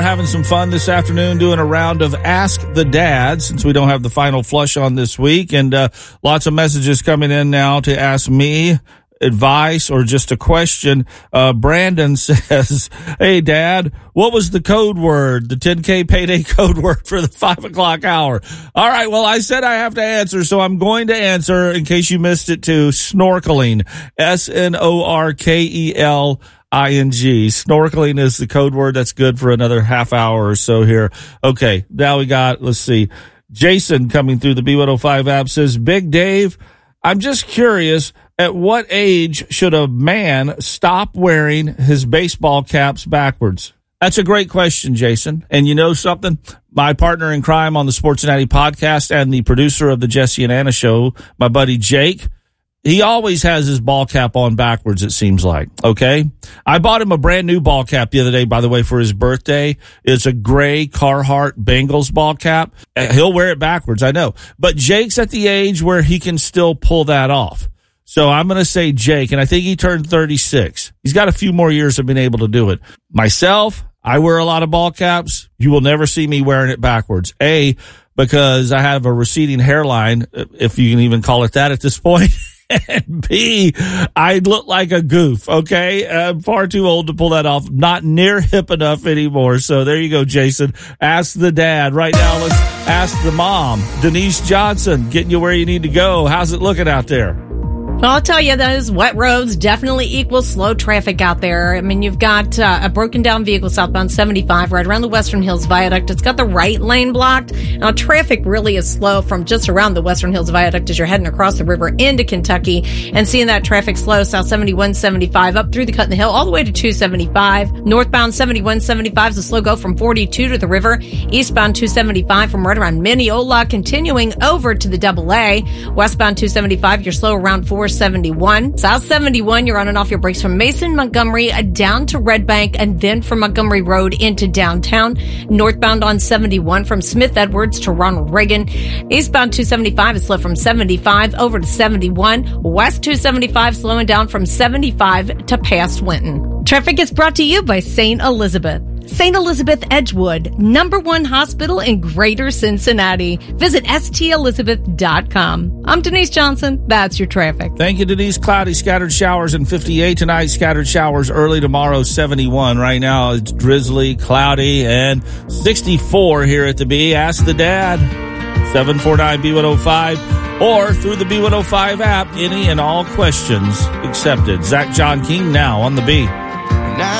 having some fun this afternoon doing a round of Ask the Dad since we don't have the final flush on this week. And lots of messages coming in now to ask me advice or just a question. Brandon says, hey, Dad, what was the code word, the 10K payday code word for the 5 o'clock hour? All right, well, I said I have to answer, so I'm going to answer in case you missed it too. Snorkeling, Snorkeling. Snorkeling is the code word. That's good for another half hour or so here. Okay, now we got, let's see, Jason coming through the B105 app says, Big Dave, I'm just curious, at what age should a man stop wearing his baseball caps backwards? That's a great question, Jason. And you know something? My partner in crime on the Sportsnati podcast and the producer of the Jesse and Anna show, my buddy Jake, he always has his ball cap on backwards, it seems like. Okay? I bought him a brand new ball cap the other day, by the way, for his birthday. It's a gray Carhartt Bengals ball cap. He'll wear it backwards, I know. But Jake's at the age where he can still pull that off. So I'm going to say Jake, and I think he turned 36. He's got a few more years of being able to do it. Myself, I wear a lot of ball caps. You will never see me wearing it backwards. A, because I have a receding hairline, if you can even call it that at this point. And B, I look like a goof, okay? I'm far too old to pull that off. Not near hip enough anymore. So there you go, Jason. Ask the dad. Right now, let's ask the mom. Denise Johnson, getting you where you need to go. How's it looking out there? Well, I'll tell you, those wet roads definitely equal slow traffic out there. I mean, you've got a broken down vehicle southbound 75 right around the Western Hills Viaduct. It's got the right lane blocked. Now, traffic really is slow from just around the Western Hills Viaduct as you're heading across the river into Kentucky and seeing that traffic slow south 7175 up through the Cut in the Hill all the way to 275. Northbound 7175 is a slow go from 42 to the river. Eastbound 275 from right around Mineola continuing over to the AA. Westbound 275, you're slow around 471. South 71, you're on and off your brakes from Mason, Montgomery, down to Red Bank, and then from Montgomery Road into downtown. Northbound on 71 from Smith Edwards to Ronald Reagan. Eastbound 275 is slow from 75 over to 71. West 275 slowing down from 75 to past Winton. Traffic is brought to you by St. Elizabeth. St. Elizabeth Edgewood, #1 hospital in Greater Cincinnati. Visit stelizabeth.com. I'm Denise Johnson. That's your traffic. Thank you, Denise. Cloudy, scattered showers and 58 tonight. Scattered showers early tomorrow, 71. Right now, it's drizzly, cloudy, and 64 here at the B. Ask the Dad. 749-B105 or through the B105 app. Any and all questions accepted. Zach John King now on the B.